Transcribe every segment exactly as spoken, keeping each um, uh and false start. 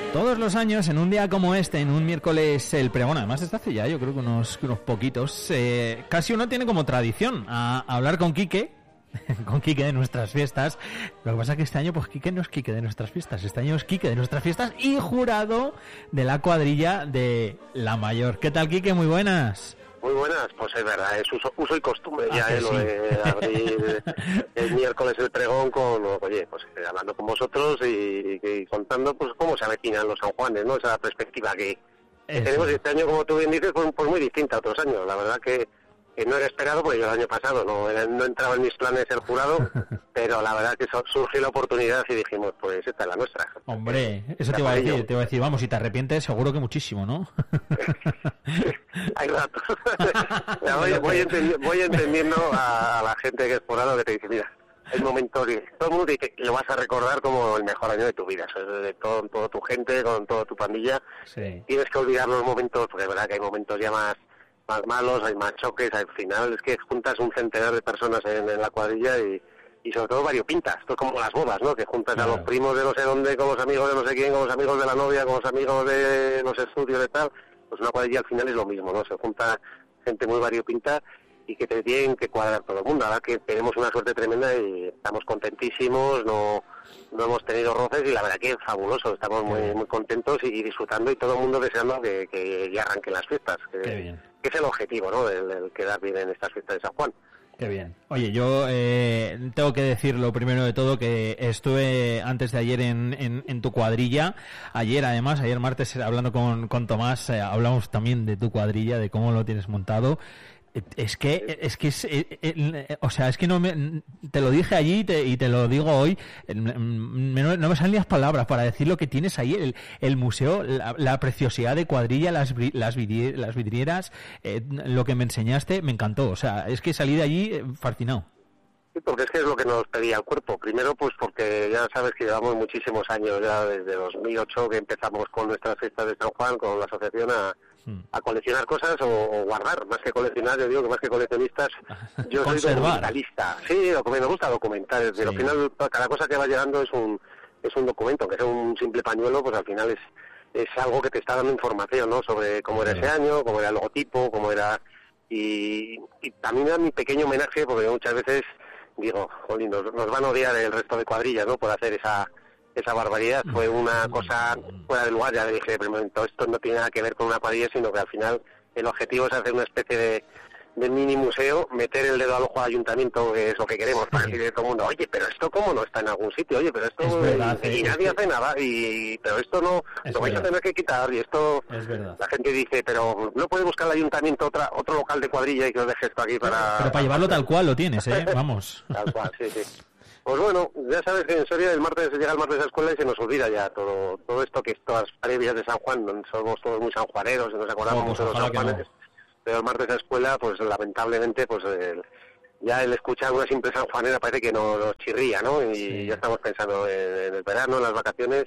Todos los años, en un día como este, en un miércoles, el pregón, además desde hace ya, yo creo que unos, unos poquitos, eh, casi uno tiene como tradición a, a hablar con Quique, con Quique de nuestras fiestas. Lo que pasa es que este año, pues Quique no es Quique de nuestras fiestas, este año es Quique de nuestras fiestas y jurado de la cuadrilla de La Mayor. ¿Qué tal, Quique? Muy buenas. Muy buenas, pues es verdad, es uso, uso y costumbre ah, ya, eh, sí. lo de abrir el miércoles el pregón con, oye, pues eh, hablando con vosotros y, y contando pues cómo se avecinan los San Juanes, ¿no? Esa perspectiva que, que tenemos este año, como tú bien dices, pues, pues muy distinta a otros años. La verdad que, que no era esperado, porque yo el año pasado no, era, no entraba en mis planes el jurado, pero la verdad que surgió la oportunidad y dijimos, pues esta es la nuestra. Hombre, eso te iba a decir, te iba a decir, vamos, si te arrepientes, seguro que muchísimo, ¿no? Hay ratos. voy, voy, entendi voy entendiendo a, a la gente que es jurado que te dice, mira, el momento que todo el mundo dice que lo vas a recordar como el mejor año de tu vida, o sea, de todo, toda tu gente, con toda tu pandilla. Sí. Tienes que olvidar los momentos, porque es verdad que hay momentos ya más, más malos, hay más choques, al final es que juntas un centenar de personas en, en la cuadrilla y, y sobre todo variopintas, esto es como las bodas, ¿no? Que juntas claro. a los primos de no sé dónde, con los amigos de no sé quién, con los amigos de la novia, con los amigos de los estudios de tal. Pues una cuadrilla al final es lo mismo, ¿no? Se junta gente muy variopinta y que te tienen que cuadrar todo el mundo. Ahora que tenemos una suerte tremenda y estamos contentísimos, no no hemos tenido roces y la verdad que es fabuloso. Estamos muy muy contentos y disfrutando y todo el mundo deseando que, que ya arranquen las fiestas. Que, Qué bien. que es el objetivo, ¿no? El, el quedar bien en estas fiestas de San Juan. Qué bien. Oye, yo eh, tengo que decir lo primero de todo que estuve antes de ayer en, en, en tu cuadrilla. Ayer, además, ayer martes, hablando con, con Tomás, eh, hablamos también de tu cuadrilla, de cómo lo tienes montado. Es que, es que, es, eh, eh, o sea, es que no me, te lo dije allí y te, y te lo digo hoy, no, no me salen las palabras para decir lo que tienes ahí, el, el museo, la, la preciosidad de cuadrilla, las, las, vidri, las vidrieras, eh, lo que me enseñaste, me encantó, o sea, es que salí de allí fascinado. Sí, porque es que es lo que nos pedía el cuerpo. Primero, pues porque ya sabes que llevamos muchísimos años, ya desde dos mil ocho que empezamos con nuestras fiestas de San Juan, con la asociación a, hmm. a coleccionar cosas o, o guardar. Más que coleccionar, yo digo que más que coleccionistas, yo soy documentalista. Sí, me gusta documentar. Es decir, sí. Al final, cada cosa que va llegando es un es un documento, aunque sea un simple pañuelo, pues al final es es algo que te está dando información, ¿no? Sobre cómo era ese año, cómo era el logotipo, cómo era... Y, y también a mi pequeño homenaje, porque muchas veces... digo, jolín, nos, nos van a odiar el resto de cuadrillas, ¿no? Por hacer esa esa barbaridad. Fue una cosa fuera de lugar, ya le dije de primer momento, esto no tiene nada que ver con una cuadrilla, sino que al final el objetivo es hacer una especie de, de mini museo, meter el dedo al ojo al ayuntamiento, que es lo que queremos, para decirle a todo el mundo, oye, pero esto cómo no está en algún sitio, oye, pero esto, es verdad, y, y nadie es hace que... nada, y pero esto no, es lo vais verdad. a tener que quitar, y esto, es verdad. La gente dice, pero no puede buscar el ayuntamiento otra otro local de cuadrilla y que os deje esto aquí para... Pero para llevarlo tal cual lo tienes, ¿eh? Vamos. Tal cual, sí, sí. Pues bueno, ya sabes que en Soria el martes llega el martes a la escuela y se nos olvida ya todo todo esto, que estas previas de San Juan, somos todos muy sanjuaneros y nos acordamos mucho de los San Juanes, no. Pero el martes a la escuela, pues lamentablemente, pues el, ya el escuchar una simple sanjuanera parece que nos, nos chirría, ¿no? Y sí. Ya estamos pensando en, en el verano, en las vacaciones,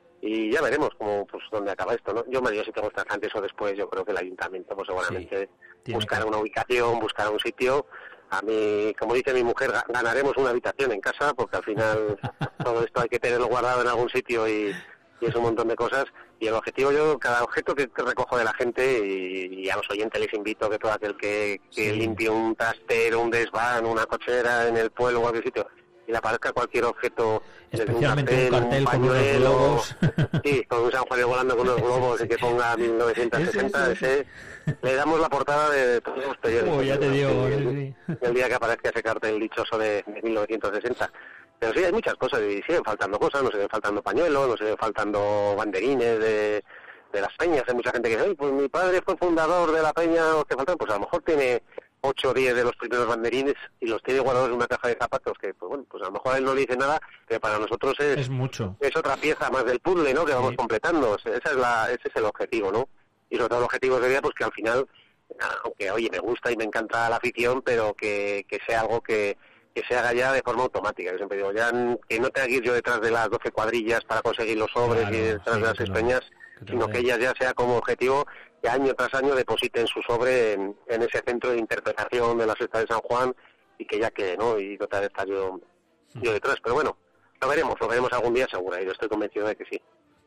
y ya veremos cómo, pues, dónde acaba esto, ¿no? Yo me digo si tengo antes o después, yo creo que el ayuntamiento, pues seguramente sí, buscará que... una ubicación, buscará un sitio. A mí, como dice mi mujer, ganaremos una habitación en casa, porque al final todo esto hay que tenerlo guardado en algún sitio y, y es un montón de cosas. Y el objetivo, yo, cada objeto que recojo de la gente, y, y a los oyentes les invito que todo aquel que, que sí. limpie un trastero, un desván, una cochera en el pueblo o cualquier sitio, y le aparezca cualquier objeto, especialmente un cartel, un, cartel un pañuelo, con unos globos, sí, con un San Juan volando con unos globos y que ponga mil novecientos sesenta, ese, le damos la portada de todos los periódicos. Oh, ya te digo, el, sí. el día que aparezca ese cartel dichoso de, de mil novecientos sesenta. Pero sí, hay muchas cosas y siguen faltando cosas, nos siguen faltando pañuelos, nos siguen faltando banderines de, de las peñas. Hay mucha gente que dice, pues mi padre fue fundador de la peña, los que faltan, pues a lo mejor tiene ocho o diez de los primeros banderines y los tiene guardados en una caja de zapatos, que pues bueno, pues a lo mejor a él no le dice nada, pero para nosotros es, es mucho. Es otra pieza más del puzzle, ¿no? Que sí. Vamos completando. Esa es la, ese es el objetivo, ¿no? Y sobre todo el objetivo sería pues que al final, aunque oye, me gusta y me encanta la afición, pero que, que sea algo que, que se haga ya de forma automática. Yo siempre digo, ya que no tenga que ir yo detrás de las doce cuadrillas para conseguir los sobres, claro, y detrás sí, de las espeñas, no, sino que ellas ya sea como objetivo que año tras año depositen su sobre en, en ese centro de interpretación de la fiesta de San Juan y que ya quede, ¿no? Y otra vez estar yo, yo detrás. Pero bueno, lo veremos, lo veremos algún día seguro, y yo estoy convencido de que sí.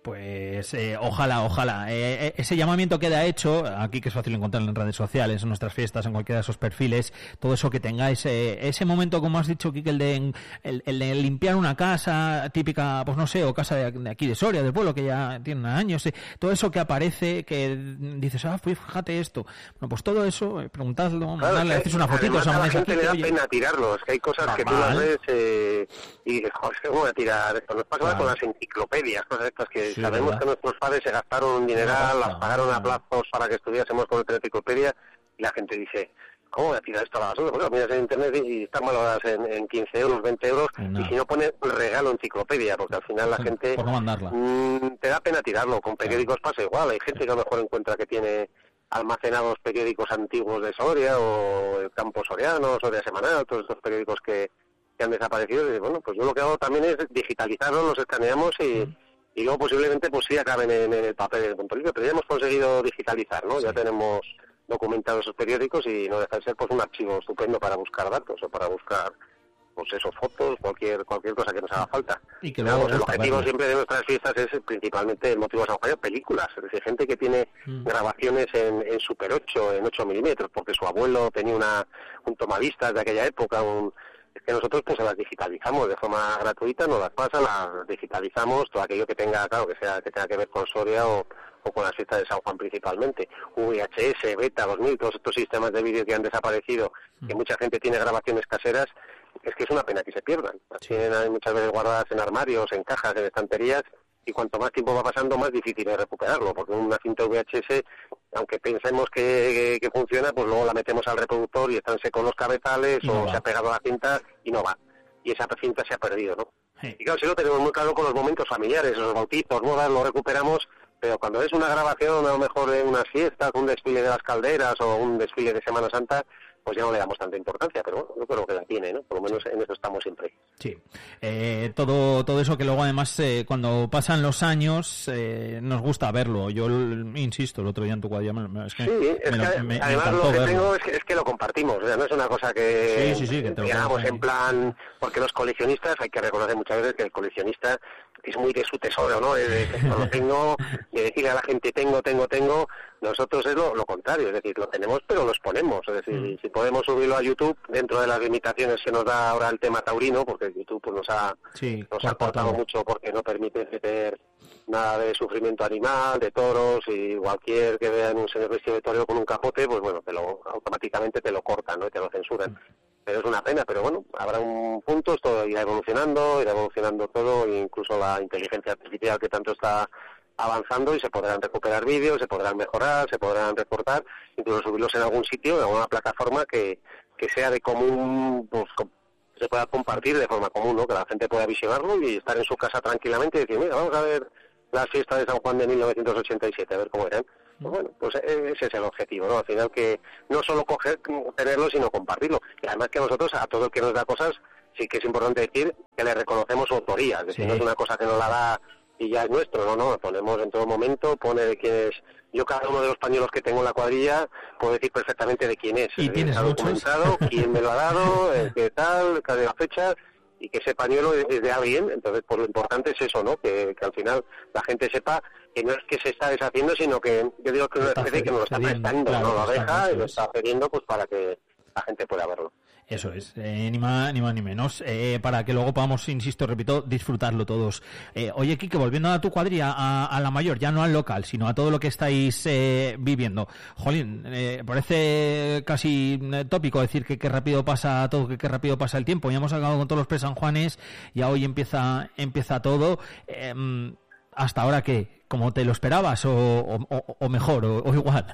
Pues eh, ojalá, ojalá. Eh, ese llamamiento queda hecho, aquí que es fácil encontrar en redes sociales, en nuestras fiestas, en cualquiera de esos perfiles, todo eso que tengáis, eh, ese momento, como has dicho, Quique, el de, el, el de limpiar una casa típica, pues no sé, o casa de, de aquí de Soria, del pueblo, que ya tiene años, eh, todo eso que aparece, que dices, ah, pues fíjate esto. Bueno, pues todo eso, eh, preguntadlo, claro, mandarle, haces una fotito, a la gente aquí, le da oye, pena tirarlos, que hay cosas normal. Que tú las ves eh, y dices, joder, ¿cómo voy a tirar esto? Nos pasa claro. con las enciclopedias, cosas estas que sí, sabemos ¿verdad? Que nuestros padres se gastaron un dineral, las pagaron a plazos para que estuviésemos con nuestra enciclopedia, y la gente dice, ¿cómo voy a tirar esto a la basura? Porque lo miras en internet y están valoradas en, en quince euros, veinte euros, no. Y si no pone regalo enciclopedia, porque al final la gente por no mandarla. Mmm, te da pena tirarlo. Con periódicos pasa igual, hay gente que a lo mejor encuentra que tiene almacenados periódicos antiguos de Soria, o el Campo Soriano, Soria Semanal, todos estos periódicos que, que han desaparecido, y bueno, pues yo lo que hago también es digitalizarlos, los escaneamos y... Mm. Y luego posiblemente pues sí acaben en, en el papel del punto libre, pero ya hemos conseguido digitalizar, ¿no? Sí. Ya tenemos documentados esos periódicos y no deja de ser pues un archivo estupendo para buscar datos o para buscar pues eso, fotos, cualquier cualquier cosa que nos haga falta. Y que luego, pues, el objetivo verlo. Siempre de nuestras fiestas es principalmente el motivo de San Juan, películas, es decir, gente que tiene mm. grabaciones en, en Super ocho, en ocho milímetros, porque su abuelo tenía una un tomavistas de aquella época, un es que nosotros pues las digitalizamos de forma gratuita, nos las pasan, las digitalizamos, todo aquello que tenga, claro, que sea que tenga que ver con Soria o, o con las fiestas de San Juan principalmente, V H S, Beta, dos mil, todos estos sistemas de vídeo que han desaparecido, que mucha gente tiene grabaciones caseras, es que es una pena que se pierdan. Las tienen muchas veces guardadas en armarios, en cajas, en estanterías, y cuanto más tiempo va pasando, más difícil es recuperarlo, porque una cinta V H S, aunque pensemos que, que, que funciona, pues luego la metemos al reproductor y están secos los cabezales no o va. Se ha pegado a la cinta y no va. Y esa cinta se ha perdido, ¿no? Sí. Y claro, si lo tenemos muy claro con los momentos familiares, los bautizos, bodas, lo recuperamos, pero cuando es una grabación, a lo mejor de unas fiestas, un desfile de las calderas o un desfile de Semana Santa, pues ya no le damos tanta importancia, pero bueno, yo creo que la tiene, ¿no? Por lo menos en eso estamos siempre. Sí, eh, todo todo eso que luego además eh, cuando pasan los años eh, nos gusta verlo. Yo insisto, el otro día en tu cuadrilla es que, sí, es me, que me, además me lo que verlo. tengo es que, es que lo compartimos, o sea, no es una cosa que, sí, sí, sí, que te digamos en plan, porque los coleccionistas, hay que reconocer muchas veces que el coleccionista es muy de su tesoro, ¿no? De, de, de lo tengo, de decirle a la gente tengo, tengo, tengo. Nosotros es lo, lo contrario, es decir, lo tenemos pero lo exponemos, es decir, mm. si podemos subirlo a YouTube dentro de las limitaciones que nos da ahora el tema taurino, porque YouTube pues, nos ha sí, nos ha cortado mucho porque no permite meter nada de sufrimiento animal, de toros, y cualquier que vean un señor vestido de torero con un capote, pues bueno, te lo automáticamente te lo cortan, ¿no? Y te lo censuran. Mm. Pero es una pena, pero bueno, habrá un punto, esto irá evolucionando, irá evolucionando todo, incluso la inteligencia artificial que tanto está avanzando, y se podrán recuperar vídeos, se podrán mejorar, se podrán recortar, incluso subirlos en algún sitio, en alguna plataforma que, que sea de común, pues se pueda compartir de forma común, ¿no? Que la gente pueda visionarlo y estar en su casa tranquilamente y decir, mira, vamos a ver las fiestas de San Juan de mil novecientos ochenta y siete, a ver cómo eran. Pues bueno, pues ese es el objetivo, ¿no? Al final que no solo coger, tenerlo, sino compartirlo. Y además que nosotros, a todo el que nos da cosas, sí que es importante decir que le reconocemos su autoría, es decir, sí. No es una cosa que nos la da y ya es nuestro, no, no, lo ponemos en todo momento, pone de quién es. Yo cada uno de los pañuelos que tengo en la cuadrilla puedo decir perfectamente de quién es. ¿Y tienes está documentado, quién me lo ha dado, el qué tal, cada fecha, y que ese pañuelo es de alguien. Entonces, pues lo importante es eso, ¿no? Que, que al final la gente sepa que no es que se está deshaciendo, sino que yo digo que es una especie que nos lo está prestando, claro, ¿no? Lo deja y lo está cediendo pues para que la gente pueda verlo. Eso es, eh, ni más ni más ni menos, eh, para que luego podamos, insisto, repito, disfrutarlo todos. Eh, oye, Quique, volviendo a tu cuadrilla, a, a la mayor, ya no al local, sino a todo lo que estáis eh, viviendo. Jolín, eh, parece casi tópico decir que qué rápido pasa todo, que qué rápido pasa el tiempo. Ya hemos acabado con todos los pre-Sanjuanes, ya hoy empieza empieza todo. Eh, ¿Hasta ahora qué? ¿Cómo te lo esperabas o, o, o mejor o, o igual?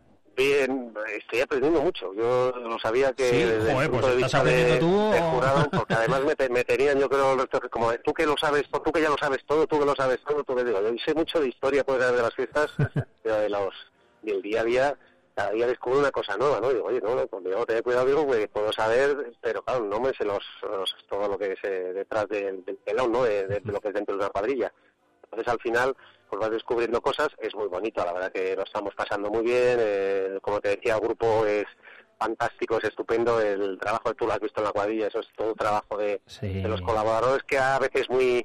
Bien, estoy aprendiendo mucho. Yo no sabía que sí, desde joder, el punto pues de vista tú, de, o... de jurado, porque además me, me tenían, yo creo, como tú que lo sabes, tú que ya lo sabes todo, tú que lo sabes todo, tú que digo, yo sé mucho de historia pues, de las fiestas, pero de los del día a día, cada día descubro una cosa nueva, ¿no? Y digo, oye, no, pues tengo que tener cuidado, digo, porque puedo saber, pero claro, no me sé los, los todo lo que es eh, detrás del, del telón, ¿no? De, de, de lo que es dentro de una cuadrilla. Entonces, al final, pues vas descubriendo cosas, es muy bonito, la verdad que lo estamos pasando muy bien, eh, como te decía, el grupo es fantástico, es estupendo, el trabajo que tú lo has visto en la cuadrilla, eso es todo trabajo de, sí. de los colaboradores, que a veces muy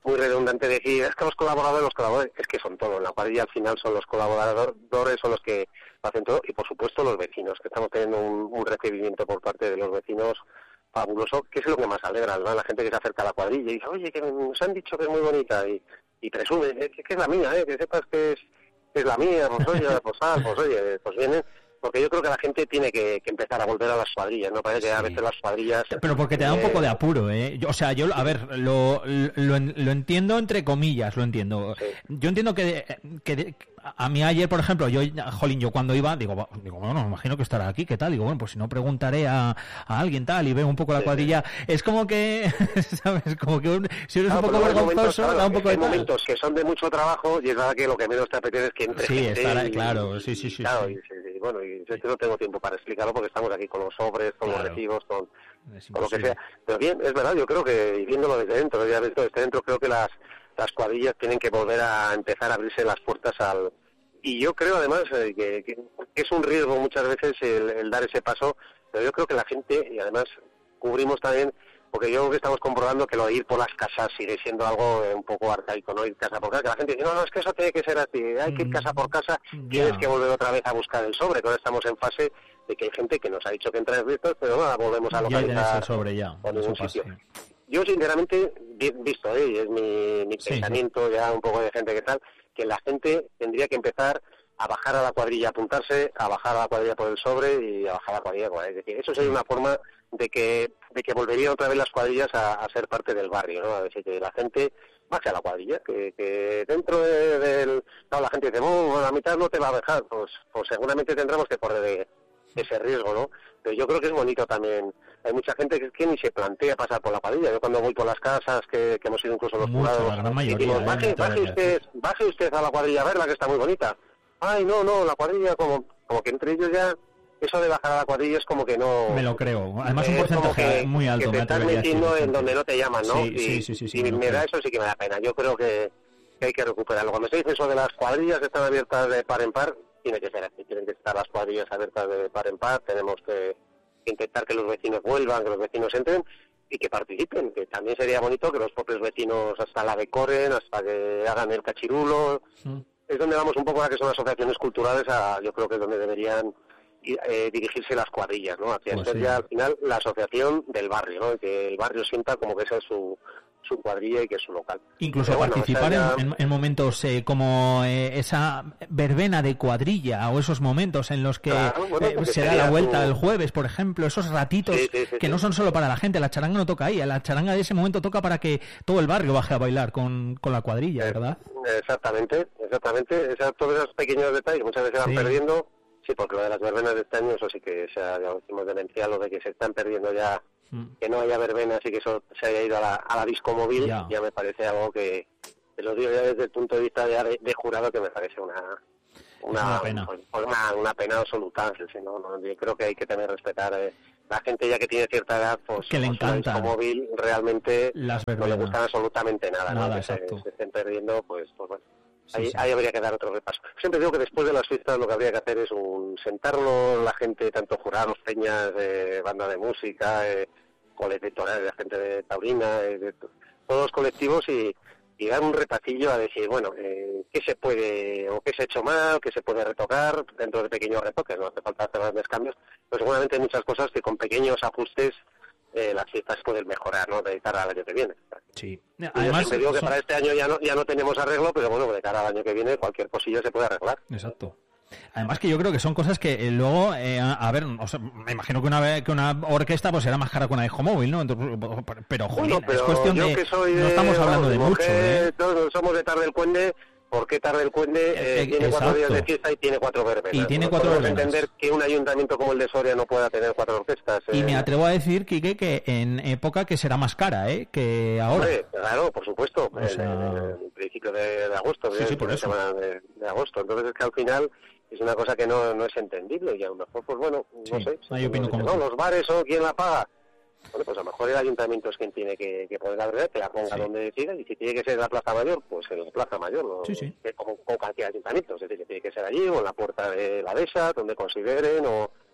muy redundante decir, es que los colaboradores, los colaboradores, es que son todos, en la cuadrilla al final son los colaboradores, son los que hacen todo, y por supuesto los vecinos, que estamos teniendo un, un recibimiento por parte de los vecinos fabuloso, que es lo que más alegra, ¿no? La gente que se acerca a la cuadrilla y dice, oye, que nos han dicho que es muy bonita, y, y presume, eh, que, que es la mía, eh, que sepas que es, que es la mía, pues oye, pues, ah, pues oye, pues vienen. Porque yo creo que la gente tiene que, que empezar a volver a las cuadrillas, ¿no? Parece que sí. A veces las cuadrillas... Pero porque te da un poco de apuro, ¿eh? Yo, o sea, yo, a ver, lo, lo, lo entiendo entre comillas, lo entiendo. Sí. Yo entiendo que, que a mí ayer, por ejemplo, yo, jolín, yo cuando iba, digo, digo bueno, me imagino que estará aquí, ¿qué tal? Digo, bueno, pues si no preguntaré a, a alguien tal y veo un poco la sí, cuadrilla. Sí. Es como que, ¿sabes? Como que un, si eres claro, un poco vergonzoso, momentos, claro, da un poco hay de tal. momentos que son de mucho trabajo y es verdad que lo que menos te apetece es que entre Sí, gente estará, y, claro, sí, sí, sí. Claro, sí. Y, y, y bueno, y sí. no tengo tiempo para explicarlo porque estamos aquí con los sobres, con claro. los recibos, con, con lo que sea. Pero bien, es verdad, yo creo que, y viéndolo desde dentro, ya visto desde dentro, creo que las, las cuadrillas tienen que volver a empezar a abrirse las puertas al... Y yo creo además eh, que, que es un riesgo muchas veces el, el dar ese paso, pero yo creo que la gente, y además cubrimos también, porque yo creo que estamos comprobando que lo de ir por las casas sigue siendo algo eh, un poco arcaico, ¿no? Ir casa por casa, que la gente dice, no, no, es que eso tiene que ser así, hay que ir casa por casa, mm, tienes yeah. que volver otra vez a buscar el sobre, que ahora estamos en fase de que hay gente que nos ha dicho que entra en listos, pero nada, volvemos a localizar el sobre ya, por ningún sitio. Pasa, sí. Yo sinceramente, visto, ¿eh? Y es mi, mi sí, pensamiento, sí. ya un poco de gente que tal, que la gente tendría que empezar a bajar a la cuadrilla, apuntarse, a bajar a la cuadrilla por el sobre y a bajar a la cuadrilla. Es decir, eso sería una forma de que de que volverían otra vez las cuadrillas a, a ser parte del barrio, ¿no? A decir, que la gente baje a la cuadrilla, que, que dentro de, del... No, la gente dice, oh, a la mitad no te va a dejar, pues, pues seguramente tendremos que correr de, de ese riesgo, ¿no? Pero yo creo que es bonito también. Hay mucha gente que, que ni se plantea pasar por la cuadrilla. Yo cuando voy por las casas, que, que hemos ido incluso los jurados, decimos, baje, baje, usted, baje usted a la cuadrilla a verla, que está muy bonita. Ay, no, no, la cuadrilla, como, como que entre ellos ya... Eso de bajar a la cuadrilla es como que no... Me lo creo. Además, un porcentaje que, muy alto. Que te estás metiendo en donde no te llaman, ¿no? Sí, y, sí, sí, sí, sí, y me, me da eso sí que me da pena. Yo creo que, que hay que recuperarlo. Cuando se dice eso de las cuadrillas que están abiertas de par en par, tiene que ser así. Tienen que estar las cuadrillas abiertas de par en par. Tenemos que intentar que los vecinos vuelvan, que los vecinos entren y que participen. Que también sería bonito que los propios vecinos hasta la decoren, hasta que hagan el cachirulo. Mm. Es donde vamos un poco a que son asociaciones culturales, a, yo creo que es donde deberían... Eh, dirigirse las cuadrillas, ¿no? Hacia pues ser sí. ya al final la asociación del barrio, ¿no? Y que el barrio sienta como que esa es su, su cuadrilla y que es su local. Incluso pero participar bueno, o sea, ya... en, en momentos eh, como eh, esa verbena de cuadrilla o esos momentos en los que claro, bueno, eh, se da la vuelta tu... el jueves, por ejemplo, esos ratitos sí, sí, sí, que sí. no son solo para la gente, la charanga no toca ahí, la charanga de ese momento toca para que todo el barrio baje a bailar con, con la cuadrilla, ¿verdad? Exactamente, exactamente, Esa, todos esos pequeños detalles muchas veces se van sí. perdiendo. Sí, porque lo de las verbenas de este año, eso sí que se ha, ya lo decimos demencial, lo de que se están perdiendo ya, mm. que no haya verbenas y que eso se haya ido a la, a la disco móvil, ya. ya me parece algo que, te lo digo ya desde el punto de vista de, de jurado, que me parece una una, una pena una, una pena absoluta. ¿Sí? No, no, yo creo que hay que tener respetar eh, la gente ya que tiene cierta edad, pues que le encanta la disco móvil realmente las no le gustan absolutamente nada, nada ¿no? Que se, se estén perdiendo, pues, pues bueno. Sí, ahí, sí. ahí habría que dar otro repaso. Siempre digo que después de las fiestas lo que habría que hacer es un sentarnos la gente, tanto jurados, peñas, eh, banda de música, eh, colectivos, la gente de taurina, eh, de todos los colectivos y, y dar un repasillo a decir, bueno, eh, qué se puede o qué se ha hecho mal, qué se puede retocar dentro de pequeños retoques, no hace falta hacer grandes cambios, pero seguramente hay muchas cosas que con pequeños ajustes Eh, las fiestas pueden mejorar, ¿no? De cara al año que viene. Sí. Además, yo siempre digo que son... para este año ya no ya no tenemos arreglo, pero bueno, de cara al año que viene cualquier cosilla se puede arreglar. Exacto. Además que yo creo que son cosas que eh, luego, eh, a, a ver, o sea, me imagino que una que una orquesta pues será más cara que una hijo móvil, ¿no? Entonces, pero, joder, bueno, es cuestión de... Que soy de... No estamos hablando vamos, de mucho, ¿eh? Todos somos de Tarde del Cuende. ¿Por qué Tarde el Cuende eh, eh, tiene cuatro días de fiesta y tiene cuatro verbenas? Y tiene no cuatro verbenas. Entender que un ayuntamiento como el de Soria no pueda tener cuatro orquestas. Eh. Y me atrevo a decir, Quique, que en época que será más cara, ¿eh? Que ahora. Sí, claro, por supuesto. O sea... En el principio de, de agosto, sí, sí, por eso. semana de, de agosto. Entonces es que al final es una cosa que no, no es entendible y a lo mejor, pues bueno, no sí, sé. No, yo opino como no, los bares o quién la paga. Bueno, pues a lo mejor el ayuntamiento es quien tiene que, que poner la verdad, que la ponga sí. donde decida, y si tiene que ser en la Plaza Mayor, pues en la Plaza Mayor, ¿no? Sí, sí. Como, como cualquier ayuntamiento, es decir, que tiene que ser allí, o en la puerta de la dehesa, donde consideren, o,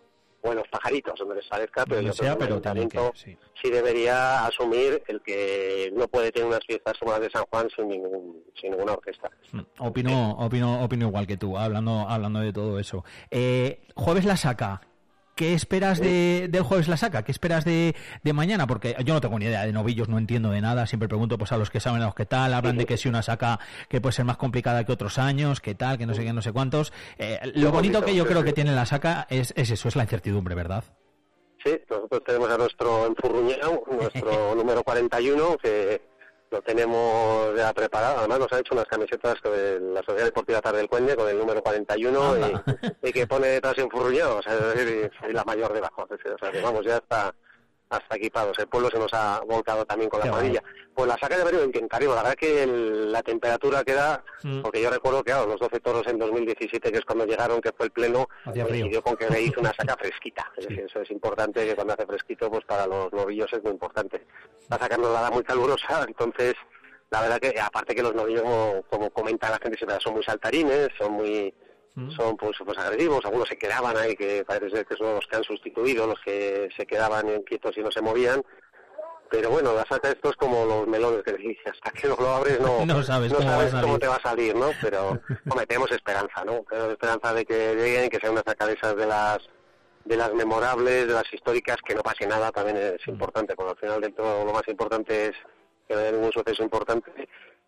o en los pajaritos, donde les parezca, pero yo sea, creo que el ayuntamiento que, sí. sí debería asumir el que no puede tener unas fiestas como las de San Juan sin ningún sin ninguna orquesta. Opino, opino, opino igual que tú, hablando, hablando de todo eso. Eh, jueves la saca. ¿Qué esperas de, del jueves la saca? ¿Qué esperas de, de mañana? Porque yo no tengo ni idea de novillos, no entiendo de nada. Siempre pregunto pues a los que saben, a los que tal. Hablan de que si una saca que puede ser más complicada que otros años, que tal, que no sé qué, no sé cuántos. Eh, lo bonito que yo creo que tiene la saca es, es eso, es la incertidumbre, ¿verdad? Sí, nosotros tenemos a nuestro enfurruñado, nuestro número cuarenta y uno, que lo tenemos ya preparado. Además nos ha hecho unas camisetas de la Sociedad Deportiva Tarde del Cuende con el número cuarenta y uno y, y que pone detrás enfurruñado, o sea, es decir, y la mayor debajo. Es decir, o sea, que vamos, ya está hasta equipados. El pueblo se nos ha volcado también con la cuadrilla. Pues la saca de Berrio intentaremos. La verdad que el, la temperatura que da, mm. porque yo recuerdo que claro, los doce toros en dos mil diecisiete, que es cuando llegaron, que fue el pleno, coincidió con que me hizo una saca fresquita. Es decir, sí. Eso es importante, que cuando hace fresquito, pues para los novillos es muy importante. La saca nos la da muy calurosa, entonces la verdad que, aparte que los novillos, como, como comenta la gente, son muy saltarines, son muy... son pues, pues agresivos, algunos se quedaban ahí, que parece que son los que han sustituido, los que se quedaban quietos y no se movían, pero bueno, la saca esto es como los melones que decís, hasta que no lo abres no, no sabes, no cómo, sabes cómo te va a salir, ¿no? Pero hombre, tenemos esperanza, ¿no? Tenemos esperanza de que lleguen, que sea una saca de esas de las de las memorables, de las históricas, que no pase nada, también es importante, porque al final dentro lo más importante es que no haya ningún suceso importante.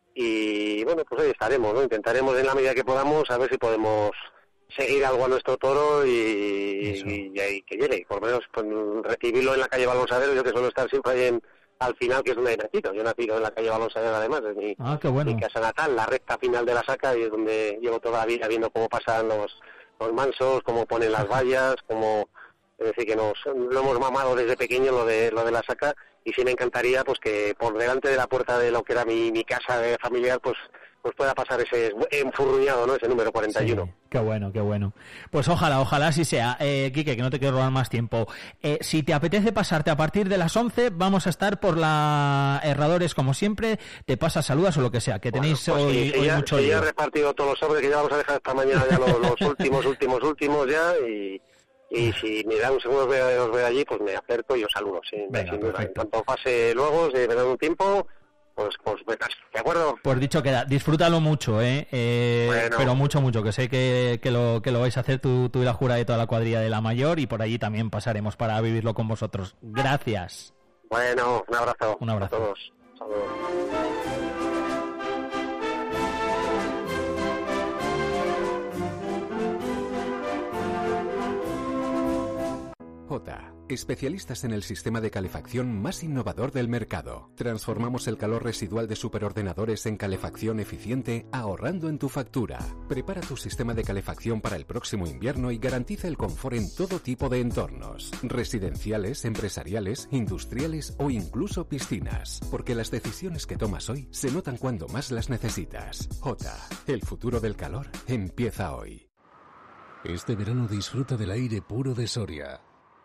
Y bueno, pues ahí estaremos, ¿no? Intentaremos en la medida que podamos a ver si podemos seguir algo a nuestro toro y, y, y, y que llegue, por lo menos pues, recibirlo en la calle Balonsadero, yo que suelo estar siempre ahí en, al final, que es donde he nacido. Yo he nacido en la calle Balonsadero, además, es mi, ah, qué bueno. mi casa natal, la recta final de la saca, y es donde llevo toda la vida viendo cómo pasan los, los mansos, cómo ponen las vallas, cómo... Es decir, que nos lo hemos mamado desde pequeño lo de lo de la saca, y sí me encantaría pues que por delante de la puerta de lo que era mi, mi casa familiar pues pues pueda pasar ese enfurruñado, ¿no? Ese número cuarenta y uno. Sí, qué bueno, qué bueno. Pues ojalá, ojalá así sea. Eh, Quique, que no te quiero robar más tiempo. Eh, si te apetece pasarte a partir de las once, vamos a estar por la Herradores como siempre. Te pasas, saludas o lo que sea, que tenéis bueno, pues hoy, sí, hoy ya, mucho lío. Ya he repartido todos los sobres, que ya vamos a dejar esta mañana ya los, los últimos, últimos, últimos ya, y... Y si me dan un segundo os veo, os veo allí, pues me acerco y os saludo, sin, Venga, sin duda. En cuanto pase luego, si me dan un tiempo, pues pues venga, ¿de acuerdo? Pues dicho queda, disfrútalo mucho, ¿eh? eh bueno. Pero mucho, mucho, que sé que, que, lo, que lo vais a hacer tú, tú y la jura de toda la cuadrilla de la mayor, y por allí también pasaremos para vivirlo con vosotros. Gracias. Bueno, un abrazo. Un abrazo. A todos. Saludos. J, especialistas en el sistema de calefacción más innovador del mercado. Transformamos el calor residual de superordenadores en calefacción eficiente, ahorrando en tu factura. Prepara tu sistema de calefacción para el próximo invierno y garantiza el confort en todo tipo de entornos, residenciales, empresariales, industriales o incluso piscinas, porque las decisiones que tomas hoy se notan cuando más las necesitas. J, el futuro del calor empieza hoy. Este verano disfruta del aire puro de Soria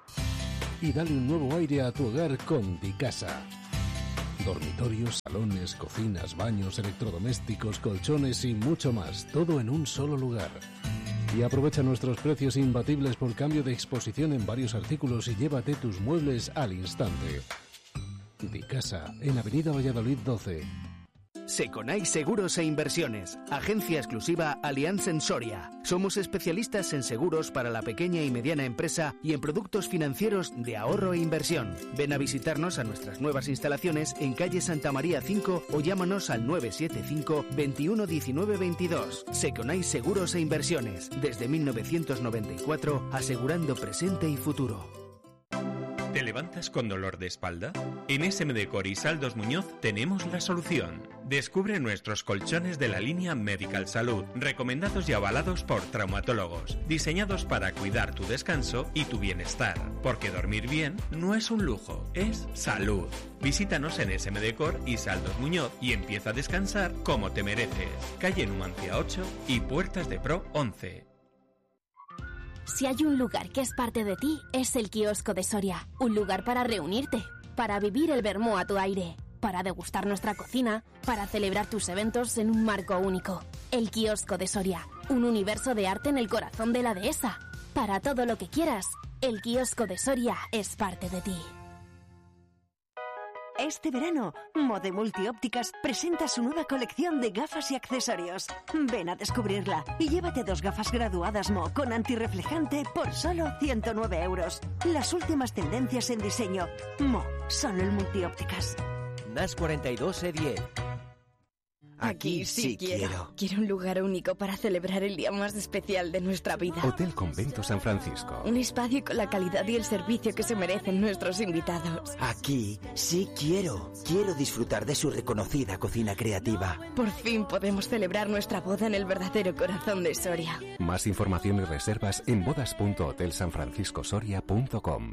y dale un nuevo aire a tu hogar con Dicasa. Dormitorios, salones, cocinas, baños, electrodomésticos, colchones y mucho más, todo en un solo lugar. Y aprovecha nuestros precios imbatibles por cambio de exposición en varios artículos y llévate tus muebles al instante. Dicasa, en Avenida Valladolid doce. Seconai Seguros e Inversiones, agencia exclusiva Allianz en Soria. Somos especialistas en seguros para la pequeña y mediana empresa y en productos financieros de ahorro e inversión. Ven a visitarnos a nuestras nuevas instalaciones en calle Santa María cinco o llámanos al nueve siete cinco, veintiuno diecinueve veintidós. Seconai Seguros e Inversiones, desde mil novecientos noventa y cuatro, asegurando presente y futuro. ¿Te levantas con dolor de espalda? En S M Decor y Saldos Muñoz tenemos la solución. Descubre nuestros colchones de la línea Medical Salud, recomendados y avalados por traumatólogos, diseñados para cuidar tu descanso y tu bienestar. Porque dormir bien no es un lujo, es salud. Visítanos en S M Decor y Saldos Muñoz y empieza a descansar como te mereces. Calle Numancia ocho y Puertas de Pro once. Si hay un lugar que es parte de ti, es el Kiosco de Soria. Un lugar para reunirte, para vivir el vermú a tu aire, para degustar nuestra cocina, para celebrar tus eventos en un marco único. El Kiosco de Soria, un universo de arte en el corazón de la dehesa. Para todo lo que quieras, El kiosco de Soria es parte de ti. Este verano, Mode Multiópticas presenta su nueva colección de gafas y accesorios. Ven a descubrirla y llévate dos gafas graduadas Mo con antirreflejante por solo ciento nueve euros. Las últimas tendencias en diseño. Mo, solo en Multiópticas. N A S cuarenta y dos E diez. Aquí sí quiero. Quiero un lugar único para celebrar el día más especial de nuestra vida. Hotel Convento San Francisco. Un espacio con la calidad y el servicio que se merecen nuestros invitados. Aquí sí quiero. Quiero disfrutar de su reconocida cocina creativa. Por fin podemos celebrar nuestra boda en el verdadero corazón de Soria. Más información y reservas en bodas punto hotel san francisco soria punto com.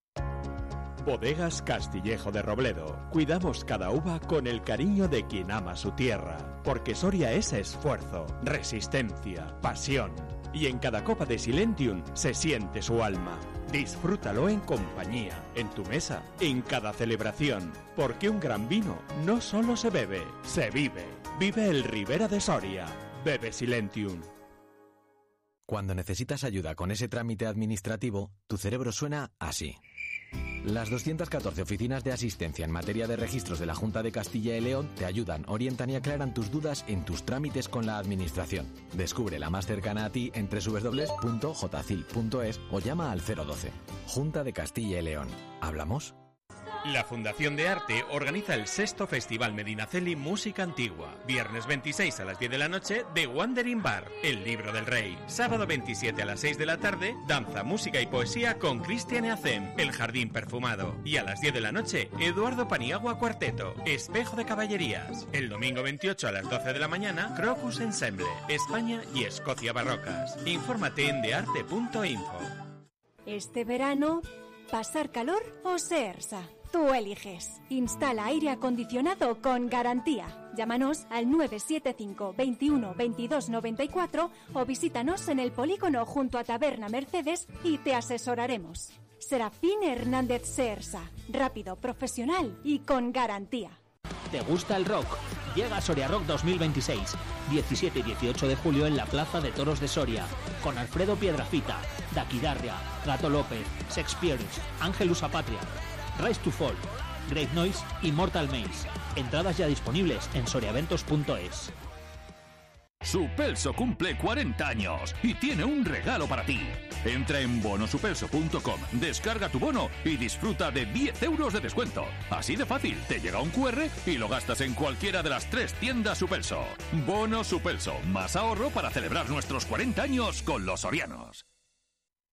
Bodegas Castillejo de Robledo. Cuidamos cada uva con el cariño de quien ama su tierra, porque Soria es esfuerzo, resistencia, pasión. Y en cada copa de Silentium se siente su alma. Disfrútalo en compañía, en tu mesa, en cada celebración, porque un gran vino no solo se bebe, se vive. Vive el Ribera de Soria. Bebe Silentium. Cuando necesitas ayuda con ese trámite administrativo, tu cerebro suena así. Las doscientas catorce oficinas de asistencia en materia de registros de la Junta de Castilla y León te ayudan, orientan y aclaran tus dudas en tus trámites con la administración. Descubre la más cercana a ti en doble u doble u doble u punto j c i l punto es o llama al cero doce. Junta de Castilla y León. ¿Hablamos? La Fundación de Arte organiza el sexto Festival Medinaceli Música Antigua. Viernes veintiséis a las diez de la noche, The Wandering Bar, El Libro del Rey. Sábado veintisiete a las seis de la tarde, danza, música y poesía con Cristian Eacem, El Jardín Perfumado. Y a las diez de la noche, Eduardo Paniagua Cuarteto, Espejo de Caballerías. El domingo veintiocho a las doce de la mañana, Crocus Ensemble, España y Escocia Barrocas. Infórmate en dearte punto info. Este verano, ¿pasar calor o Seersa? Tú eliges. Instala aire acondicionado con garantía. Llámanos al nueve siete cinco, veintiuno, veintidós noventa y cuatro o visítanos en el polígono junto a Taberna Mercedes y te asesoraremos. Serafín Hernández Seersa. Rápido, profesional y con garantía. ¿Te gusta el rock? Llega a Soria Rock dos mil veintiséis, diecisiete y dieciocho de julio en la Plaza de Toros de Soria, con Alfredo Piedrafita, Daquidarria, Gato López, Sexperience, Ángelus Apatria, Rise to Fall, Great Noise y Mortal Maze. Entradas ya disponibles en soriaventos punto es. Supelso cumple cuarenta años y tiene un regalo para ti. Entra en bono supelso punto com, descarga tu bono y disfruta de diez euros de descuento. Así de fácil, te llega un cu erre y lo gastas en cualquiera de las tres tiendas Supelso. Bono Supelso, más ahorro para celebrar nuestros cuarenta años con los sorianos.